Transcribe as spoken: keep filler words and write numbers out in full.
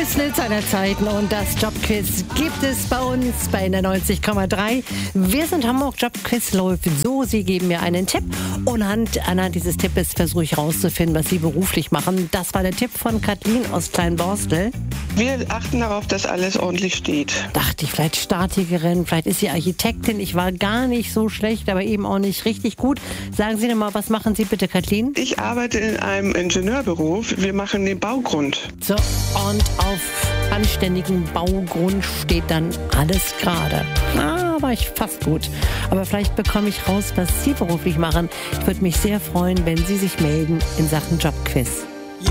Schnitzel seiner Zeiten und das Jobquiz gibt es bei uns bei der neunzig Komma drei. Wir sind Hamburg. Jobquiz läuft so, Sie geben mir einen Tipp und anhand, anhand dieses Tippes versuche ich herauszufinden, was Sie beruflich machen. Das war der Tipp von Kathleen aus Kleinborstel. Wir achten darauf, dass alles ordentlich steht. Dachte ich, vielleicht Statikerin, vielleicht ist sie Architektin. Ich war gar nicht so schlecht, aber eben auch nicht richtig gut. Sagen Sie doch mal, was machen Sie bitte, Kathleen? Ich arbeite in einem Ingenieurbüro. Wir machen den Baugrund. So, und auf anständigem Baugrund steht dann alles gerade. Ah, war ich fast gut. Aber vielleicht bekomme ich raus, was Sie beruflich machen. Ich würde mich sehr freuen, wenn Sie sich melden in Sachen Jobquiz.